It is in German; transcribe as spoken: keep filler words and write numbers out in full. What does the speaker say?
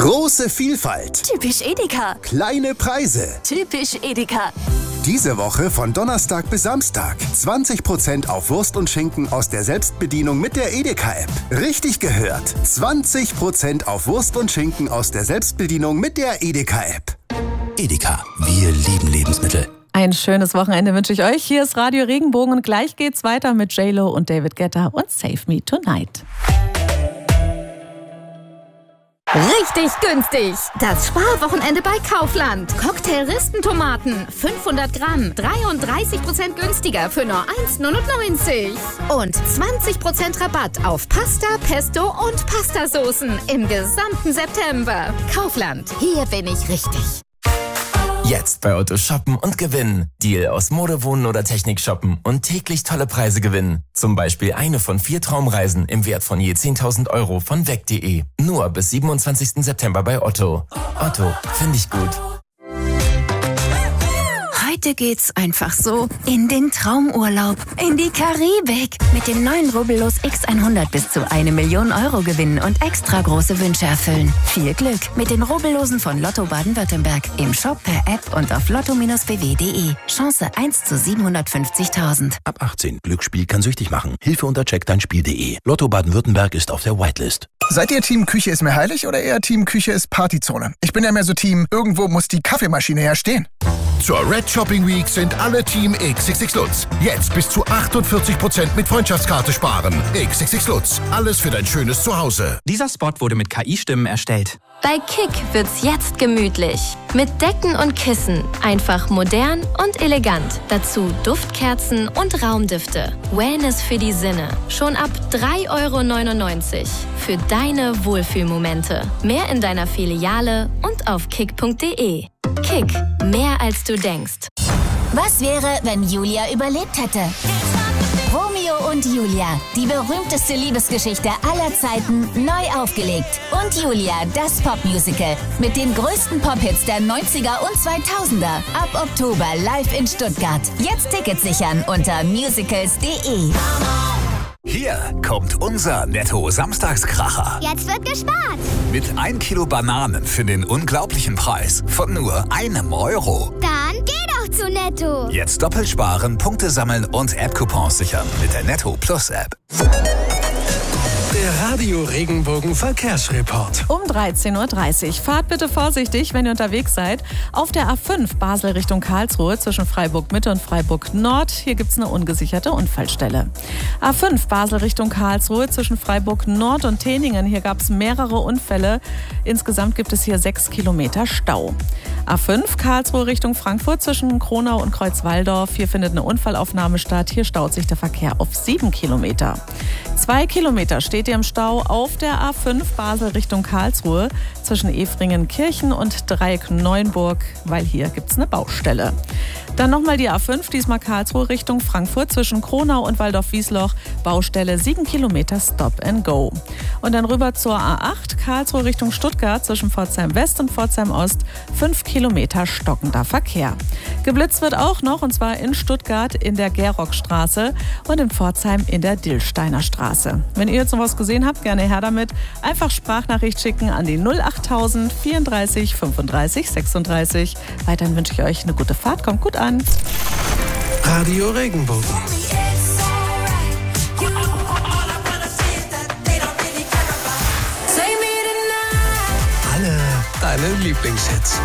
Große Vielfalt. Typisch Edeka. Kleine Preise. Typisch Edeka. Diese Woche von Donnerstag bis Samstag. zwanzig Prozent auf Wurst und Schinken aus der Selbstbedienung mit der Edeka-App. Richtig gehört. zwanzig Prozent auf Wurst und Schinken aus der Selbstbedienung mit der Edeka-App. Edeka, wir lieben Lebensmittel. Ein schönes Wochenende wünsche ich euch. Hier ist Radio Regenbogen und gleich geht's weiter mit J-Lo und David Guetta und Save Me Tonight. Richtig günstig. Das Sparwochenende bei Kaufland. Cocktail-Ristentomaten, fünfhundert Gramm, dreiunddreißig Prozent günstiger für nur eins neunundneunzig. Und zwanzig Prozent Rabatt auf Pasta, Pesto und Pastasoßen im gesamten September. Kaufland, hier bin ich richtig. Jetzt bei Otto shoppen und gewinnen. Deal aus Mode, Wohnen oder Technik shoppen und täglich tolle Preise gewinnen. Zum Beispiel eine von vier Traumreisen im Wert von je zehntausend Euro von weg punkt de. Nur bis siebenundzwanzigsten September bei Otto. Otto, finde ich gut. Heute geht's einfach so in den Traumurlaub, in die Karibik. Mit dem neuen Rubbellos X hundert bis zu eine Million Euro gewinnen und extra große Wünsche erfüllen. Viel Glück mit den Rubbellosen von Lotto Baden-Württemberg. Im Shop, per App und auf lotto Bindestrich b w punkt de. Chance eins zu siebenhundertfünfzigtausend. Ab achtzehn. Glücksspiel kann süchtig machen. Hilfe unter check dein spiel punkt de. Lotto Baden-Württemberg ist auf der Whitelist. Seid ihr Team Küche ist mir heilig oder eher Team Küche ist Partyzone? Ich bin ja mehr so Team, irgendwo muss die Kaffeemaschine ja stehen. Zur Red Shopping Week sind alle Team X X X Lutz. Jetzt bis zu achtundvierzig Prozent mit Freundschaftskarte sparen. X X X Lutz. Alles für dein schönes Zuhause. Dieser Spot wurde mit K I-Stimmen erstellt. Bei Kick wird's jetzt gemütlich. Mit Decken und Kissen. Einfach modern und elegant. Dazu Duftkerzen und Raumdüfte. Wellness für die Sinne. Schon ab drei Euro neunundneunzig. Für deine Wohlfühlmomente. Mehr in deiner Filiale und auf kick punkt de. Kick. Mehr als du denkst. Was wäre, wenn Julia überlebt hätte? Romeo und Julia, die berühmteste Liebesgeschichte aller Zeiten, neu aufgelegt. Und Julia, das Popmusical mit den größten Pop-Hits der neunziger und zweitausender. Ab Oktober live in Stuttgart. Jetzt Tickets sichern unter musicals punkt de. Hier kommt unser Netto-Samstagskracher. Jetzt wird gespart. Mit ein Kilo Bananen für den unglaublichen Preis von nur einem Euro. Dann geh doch zu Netto. Jetzt doppelt sparen, Punkte sammeln und App-Coupons sichern mit der Netto Plus App. Der Radio Regenbogen Verkehrsreport. Um dreizehn Uhr dreißig. Fahrt bitte vorsichtig, wenn ihr unterwegs seid. Auf der A fünf Basel Richtung Karlsruhe zwischen Freiburg Mitte und Freiburg Nord. Hier gibt es eine ungesicherte Unfallstelle. A fünf Basel Richtung Karlsruhe zwischen Freiburg Nord und Teningen. Hier gab es mehrere Unfälle. Insgesamt gibt es hier sechs Kilometer Stau. A fünf Karlsruhe Richtung Frankfurt zwischen Kronau und Kreuzwaldorf. Hier findet eine Unfallaufnahme statt. Hier staut sich der Verkehr auf sieben Kilometer. Zwei Kilometer steht ihr im Stau auf der A fünf Basel Richtung Karlsruhe zwischen Efringen-Kirchen und Dreieck-Neuenburg, weil hier gibt es eine Baustelle. Dann nochmal die A fünf, diesmal Karlsruhe Richtung Frankfurt zwischen Kronau und Waldorf-Wiesloch, Baustelle sieben Kilometer Stop and Go. Und dann rüber zur A acht, Karlsruhe Richtung Stuttgart zwischen Pforzheim West und Pforzheim Ost, fünf Kilometer stockender Verkehr. Geblitzt wird auch noch, und zwar in Stuttgart in der Gerockstraße und in Pforzheim in der Dillsteiner Straße. Wenn ihr jetzt noch was gesehen habt, gerne her damit. Einfach Sprachnachricht schicken an die null achttausend vierunddreißig fünfunddreißig sechsunddreißig. Weiterhin wünsche ich euch eine gute Fahrt, kommt gut an. Radio Regenbogen. Alle deine Lieblingshits.